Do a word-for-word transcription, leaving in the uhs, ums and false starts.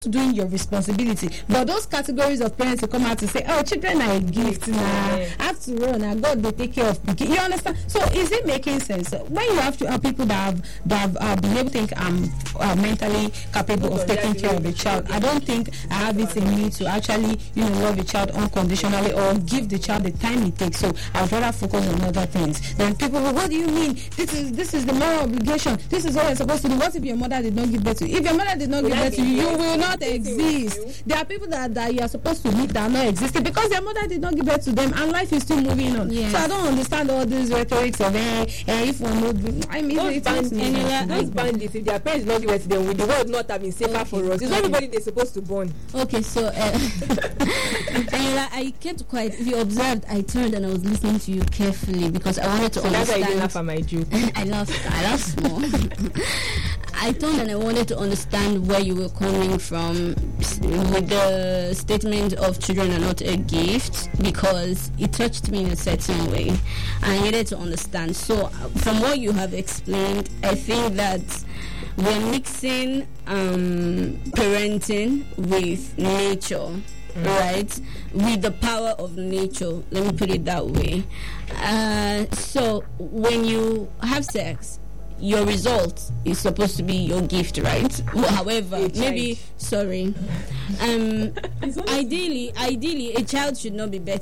doing your responsibility. But those categories of parents who come out to say, oh, children are a gift now, nah. After all, now God will take care of people. You understand? So is it making sense? When you have to have people that have, that have uh, been able to think I'm uh, mentally capable of taking care of a child, I don't think I have it in me to actually, you know, love a child unconditionally or give the child the time it takes. So I'd rather focus on other things. Then people go, what do you mean? This is this is the moral obligation. This is what you're supposed to do. What if your mother did not give birth to you? If your mother did not give birth to you, you will not exist. There are people that, that you are supposed to meet that are not existing because their mother did not give birth to them and life is still moving on. Yes. So I don't understand all these rhetorics of eh, eh, if one not I mean those it's bandits, anyway, those bandits, if their parents did not give birth to them, will the world not have been safer okay. for us? It's not everybody they're supposed to born. Okay, so uh, anyway, I kept quiet. If you observed, I turned and I was listening to you carefully because I wanted to so understand. That's why you laugh at my joke. I laughed. I laughed small. I turned and I wanted to understand where you were coming from with the statement of children are not a gift because it touched me in a certain way and I needed to understand. So from what you have explained, I think that we're mixing um, parenting with nature. Mm. Right, with the power of nature, let me put it that way. Uh, so when you have sex, your result is supposed to be your gift, right? Well, however, maybe sorry. Um, ideally, ideally, a child should not be better